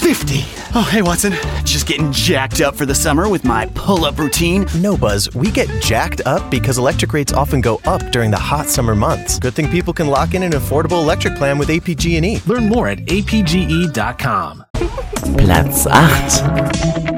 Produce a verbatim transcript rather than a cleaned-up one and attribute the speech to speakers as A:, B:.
A: fifty. Oh, hey, Watson. Just getting jacked up for the summer with my pull-up routine.
B: No, Buzz. We get jacked up because electric rates often go up during the hot summer months. Good thing people can lock in an affordable electric plan with A P G and E.
C: Learn more at A P G E dot com.
D: Platz acht.